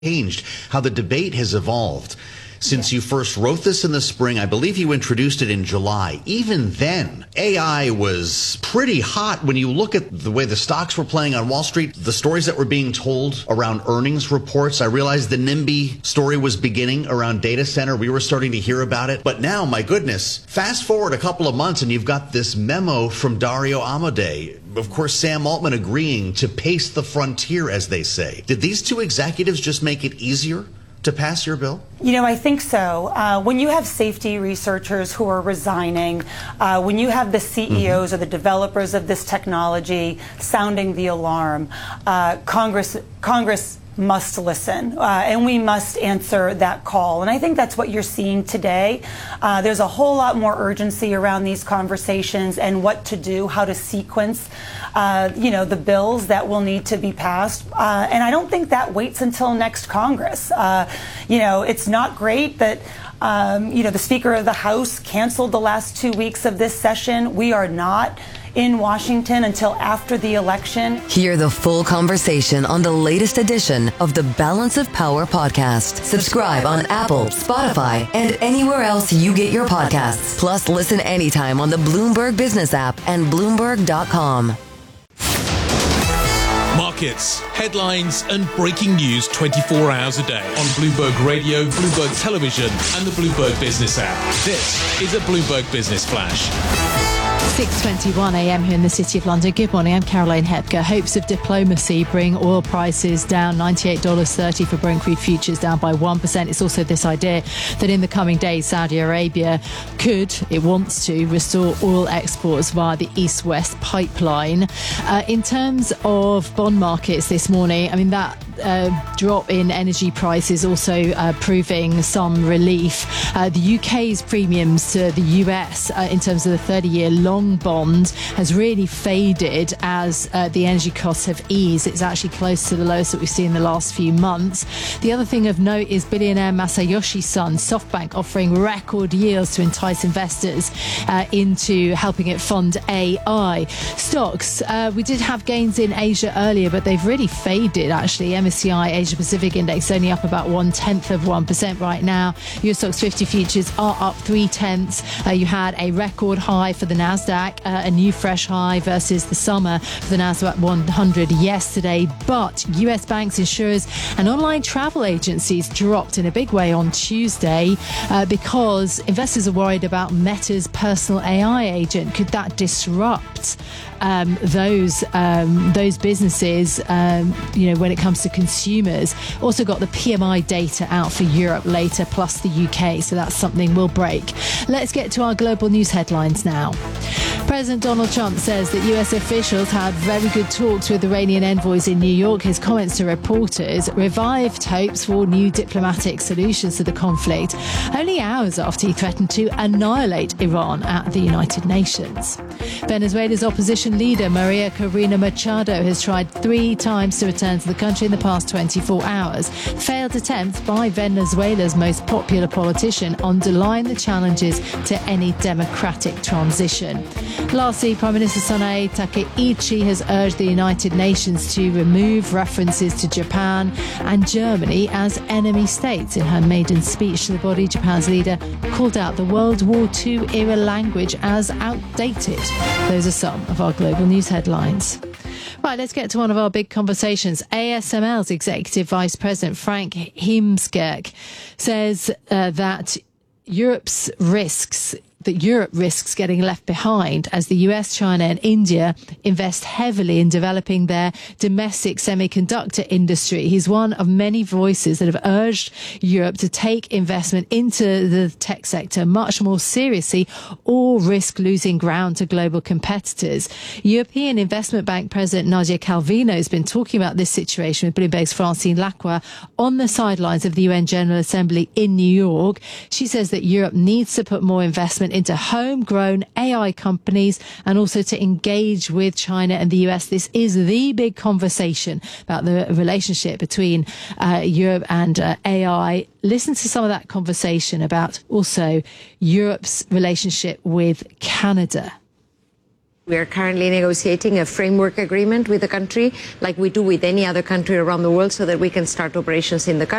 changed, how the debate has evolved since you first wrote this in the spring. I believe you introduced it in July. Even then, AI was pretty hot. When you look at the way the stocks were playing on Wall Street, the stories that were being told around earnings reports, I realized the NIMBY story was beginning around data center. We were starting to hear about it. But now, my goodness, fast forward a couple of months and you've got this memo from Dario Amodei. Of course, Sam Altman agreeing to pace the frontier, as they say. Did these two executives just make it easier to pass your bill? You know, I think so. When you have safety researchers who are resigning, when you have the CEOs or the developers of this technology sounding the alarm, Congress must listen, and we must answer that call. And I think that's what you're seeing today. There's a whole lot more urgency around these conversations and what to do, how to sequence, the bills that will need to be passed. And I don't think that waits until next Congress. It's not great that the Speaker of the House canceled the last 2 weeks of this session. We are not in Washington until after the election. Hear the full conversation on the latest edition of the Balance of Power podcast. Subscribe on Apple, Spotify, and anywhere else you get your podcasts. Plus, listen anytime on the Bloomberg Business app and Bloomberg.com. Markets, headlines, and breaking news 24 hours a day on Bloomberg Radio, Bloomberg Television, and the Bloomberg Business app. This is a Bloomberg Business Flash. 6:21 a.m. here in the City of London. Good morning, I'm Caroline Hepker. Hopes of diplomacy bring oil prices down. $98.30 for Brent crude futures, down by 1%. It's also this idea that in the coming days, Saudi Arabia wants to restore oil exports via the East-West pipeline. In terms of bond markets this morning, I mean, that drop in energy prices also proving some relief. The UK's premiums to the US in terms of the 30-year long bond has really faded as the energy costs have eased. It's actually close to the lowest that we've seen in the last few months. The other thing of note is billionaire Masayoshi Son, SoftBank, offering record yields to entice investors into helping it fund AI. Stocks, we did have gains in Asia earlier, but they've really faded actually. MSCI Asia Pacific Index only up about 0.1% right now. US Stocks 50 futures are up 0.3. You had a record high for the Nasdaq, a new fresh high versus the summer for the Nasdaq 100 yesterday. But US banks, insurers, and online travel agencies dropped in a big way on Tuesday because investors are worried about Meta's personal AI agent. Could that disrupt those businesses, when it comes to consumers? Also got the PMI data out for Europe later, plus the UK, so that's something we'll break. Let's get to our global news headlines now. President Donald Trump says that US officials had very good talks with Iranian envoys in New York. His comments to reporters revived hopes for new diplomatic solutions to the conflict, only hours after he threatened to annihilate Iran at the United Nations. Venezuela's opposition leader Maria Corina Machado has tried 3 times to return to the country in the past 24 hours. Failed attempts by Venezuela's most popular politician underline the challenges to any democratic transition. Lastly, Prime Minister Sanae Takeichi has urged the United Nations to remove references to Japan and Germany as enemy states. In her maiden speech to the body, Japan's leader called out the World War II era language as outdated. Those are some of our global news headlines. Right, let's get to one of our big conversations. ASML's Executive Vice President Frank Heemskerk says that Europe risks getting left behind as the US, China and India invest heavily in developing their domestic semiconductor industry. He's one of many voices that have urged Europe to take investment into the tech sector much more seriously or risk losing ground to global competitors. European Investment Bank President Nadia Calvino has been talking about this situation with Bloomberg's Francine Lacqua on the sidelines of the UN General Assembly in New York. She says that Europe needs to put more investment into homegrown AI companies and also to engage with China and the US. This is the big conversation about the relationship between Europe and AI. Listen to some of that conversation about also Europe's relationship with Canada. We are currently negotiating a framework agreement with the country, like we do with any other country around the world, so that we can start operations in the country.